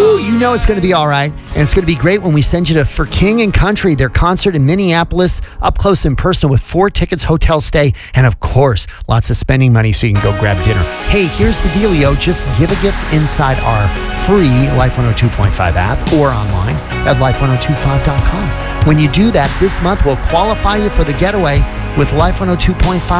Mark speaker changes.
Speaker 1: Ooh, you know it's going to be all right. And it's going to be great when we send you to For King and Country, their concert in Minneapolis, up close and personal with 4 tickets, hotel stay, and of course, lots of spending money so you can go grab dinner. Hey, here's the dealio. Just give a gift inside our free Life 102.5 app or online at life1025.com. When you do that, this month we'll qualify you for the getaway with Life 102.5